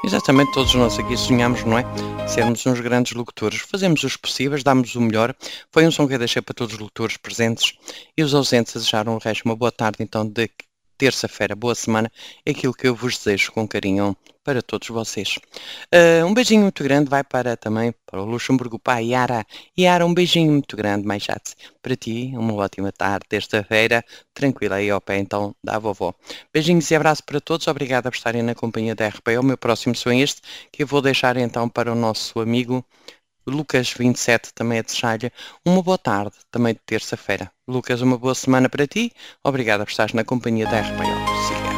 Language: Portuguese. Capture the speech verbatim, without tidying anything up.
Exatamente, todos nós aqui sonhamos, não é? Sermos uns grandes locutores. Fazemos os possíveis, damos o melhor. Foi um som que eu deixei para todos os locutores presentes e os ausentes a desejar um resto, uma boa tarde, então, de terça-feira, boa semana. É aquilo que eu vos desejo com carinho para todos vocês. Uh, um beijinho muito grande vai para também para o Luxemburgo, para a Yara. Yara, um beijinho muito grande, mais chato. Para ti, uma ótima tarde, terça-feira, tranquila aí ao pé então da vovó. Beijinhos e abraço para todos, obrigada por estarem na companhia da R P. O meu próximo som é este, que eu vou deixar então para o nosso amigo Lucas vinte e sete, também a desejar-lhe uma boa tarde, também de terça-feira. Lucas, uma boa semana para ti, obrigada por estares na companhia da R P O.